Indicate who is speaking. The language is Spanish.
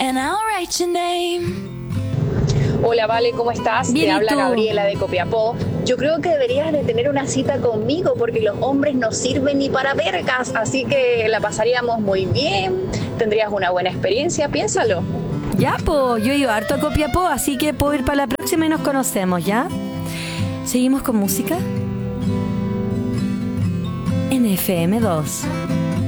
Speaker 1: and I'll write your name.
Speaker 2: Hola, Vale, ¿cómo estás?
Speaker 3: Bien,
Speaker 2: Te
Speaker 3: ¿y
Speaker 2: habla
Speaker 3: tú?
Speaker 2: Gabriela de Copiapó. Yo creo que deberías de tener una cita conmigo porque los hombres no sirven ni para vergas, así que la pasaríamos muy bien, tendrías una buena experiencia, piénsalo.
Speaker 3: Ya, pues, yo he ido harto a Copiapó, así que puedo ir para la próxima y nos conocemos, ¿ya? ¿Seguimos con música? En FM2.